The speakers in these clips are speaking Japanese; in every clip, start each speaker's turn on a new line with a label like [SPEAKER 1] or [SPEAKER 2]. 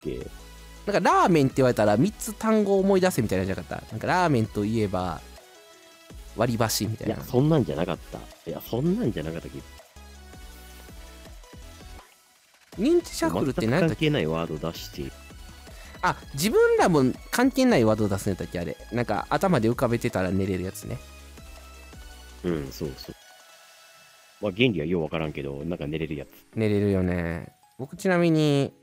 [SPEAKER 1] け？
[SPEAKER 2] なんかラーメンって言われたら3つ単語を思い出せみたいなんじゃなかった？なんかラーメンといえば割り箸みたいな。
[SPEAKER 1] いや、そんなんじゃなかった。いや、そんなんじゃなかったっけ？
[SPEAKER 2] 認知シャッフルって何やったっけ？
[SPEAKER 1] 全く関係ないワード出して。
[SPEAKER 2] あ、自分らも関係ないワードを出すんやったっけあれ。なんか頭で浮かべてたら寝れるやつね。
[SPEAKER 1] うん、そうそう。まあ、原理はようわからんけど、なんか寝れるやつ。
[SPEAKER 2] 寝れるよね。僕ちなみに、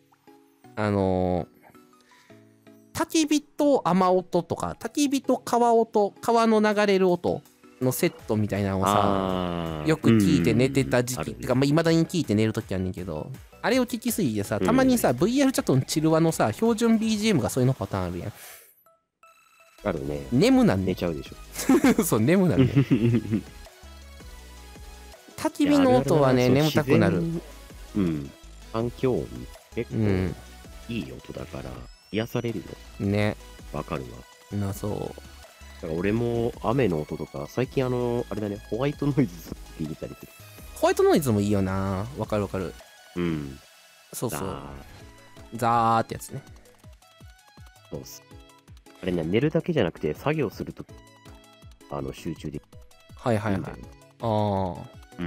[SPEAKER 2] 焚き火と雨音とか、焚き火と川音、川の流れる音のセットみたいなのをさ、よく聞いて寝てた時期、てか、まあ、未だに聞いて寝るときあんねんけど、あれを聞きすぎてさ、たまにさ、VR チャットのチルワのさ、標準 BGM がそういうのパターンあるやん。
[SPEAKER 1] あるね。
[SPEAKER 2] 眠なんね
[SPEAKER 1] 寝ちゃうでし
[SPEAKER 2] ん。そう、眠なんねん。焚き火の音はね、眠たくなる。
[SPEAKER 1] うん。環境音、結構いい音だから、癒されるよ。
[SPEAKER 2] ね。
[SPEAKER 1] わかるわ。
[SPEAKER 2] な、そう。
[SPEAKER 1] だから俺も雨の音とか、最近あれだね、ホワイトノイズって入れたりする。
[SPEAKER 2] ホワイトノイズもいいよな。わかるわかる。
[SPEAKER 1] うん。
[SPEAKER 2] そうそう。
[SPEAKER 1] だ
[SPEAKER 2] ザーってやつね。
[SPEAKER 1] そうっす。あれね、寝るだけじゃなくて、作業するとき、集中できる。
[SPEAKER 2] はいはいはい。ああ。
[SPEAKER 1] うん。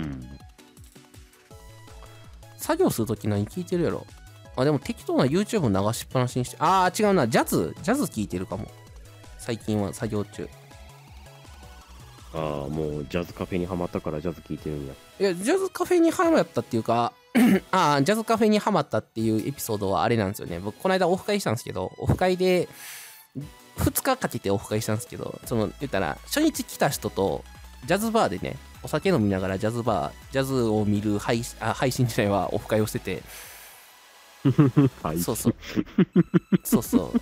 [SPEAKER 2] 作業するとき何聞いてるやろ？あ、でも適当な YouTube 流しっぱなしにして。ああ、違うな。ジャズ聞いてるかも。最近は作業中。
[SPEAKER 1] ああ、もうジャズカフェにハマったからジャズ聴いてるんや。
[SPEAKER 2] いや、ジャズカフェにハマったっていうか、ああ、ジャズカフェにハマったっていうエピソードはあれなんですよね。僕、この間オフ会したんですけど、オフ会で、2日かけてオフ会したんですけど、言ったら、初日来た人と、ジャズバーでね、お酒飲みながらジャズを見る配信時代はオフ会をしてて、そうそう。そうそう。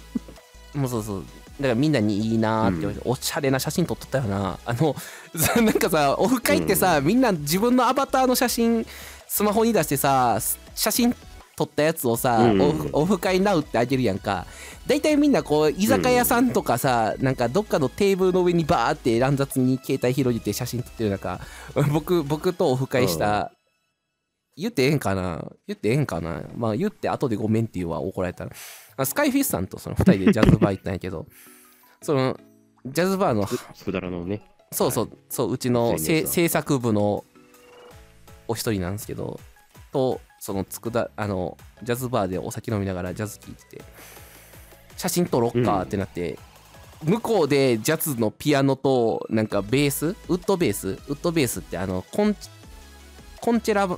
[SPEAKER 2] もうそうそう。だからみんなにいいなーって言われて、おしゃれな写真撮っとったよな。なんかさ、オフ会ってさ、みんな自分のアバターの写真、スマホに出してさ、写真撮ったやつをさ、オフ会ナウってあげるやんか。大体みんなこう、居酒屋さんとかさ、なんかどっかのテーブルの上にバーって乱雑に携帯広げて写真撮ってる中、僕とオフ会した、言ってええんかなまあ言って後でごめんって言うわ、怒られたら。スカイフィッシュさんとその2人でジャズバー行ったんやけど、そのジャズバーの
[SPEAKER 1] すだらのね、
[SPEAKER 2] そううちの制作部のお一人なんですけど、とそのジャズバーでお酒飲みながらジャズ聴いてて、写真撮ろっかってなって、向こうでジャズのピアノとなんかベース、ウッドベースってコンチェラ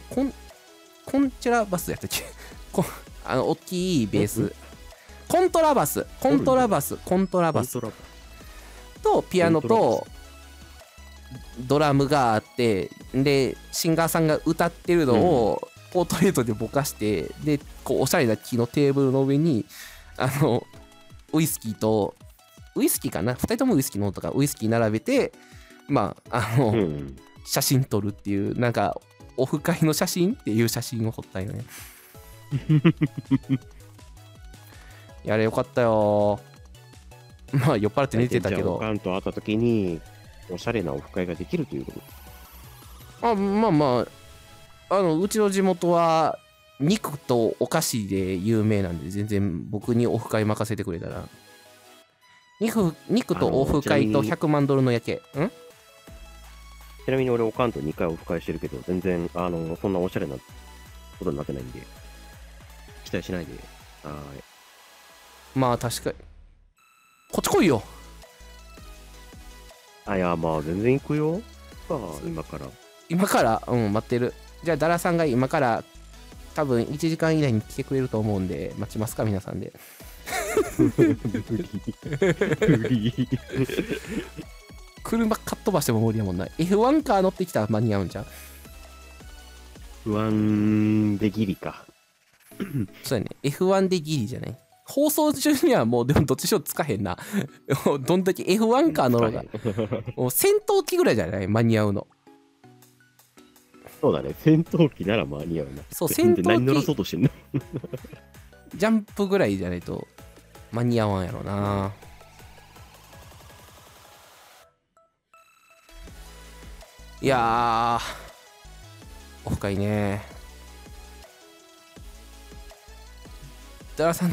[SPEAKER 2] バスやったっけ大きいベース。コントラバスとピアノとドラムがあって、で、シンガーさんが歌ってるのをポートレートでぼかして、で、こう、おしゃれな木のテーブルの上に、ウイスキーかな ?2 人ともウイスキー飲むとか、ウイスキー並べて、まあ、写真撮るっていう、なんか、オフ会の写真っていう写真を撮ったんよね。やれよかったよ。まあ酔っ払って寝てたけど。
[SPEAKER 1] おかんと会った時におしゃれなオフ会ができるということ。
[SPEAKER 2] まあうちの地元は肉とお菓子で有名なんで、全然僕にオフ会任せてくれたら。肉とオフ会と100万ドルの夜景。
[SPEAKER 1] ちなみに俺おかんと2回オフ会してるけど、全然そんなおしゃれなことになってないんで、期待しないで。
[SPEAKER 2] まあ確かに。こっち来いよ。
[SPEAKER 1] いや、まあ全然行くよ。今から。
[SPEAKER 2] 待ってる。じゃあダラさんが今から多分1時間以内に来てくれると思うんで、待ちますか皆さんで。車かっ飛ばしても無理やもんな。F1 カー乗ってきたら間に合うんじゃん。
[SPEAKER 1] 不安でギリか。
[SPEAKER 2] そうやね。F1 でギリじゃない。放送中にはもうでもどっちしろつかへんな。どんだけ F1 カー乗ろうが。もう戦闘機ぐらいじゃない間に合うの。
[SPEAKER 1] そうだね。戦闘機なら間に合うな。
[SPEAKER 2] そう、戦闘機。
[SPEAKER 1] 何乗らそうとしてんの
[SPEAKER 2] ジャンプぐらいじゃないと間に合わんやろな。いやー、オフ会ね。 ダラさん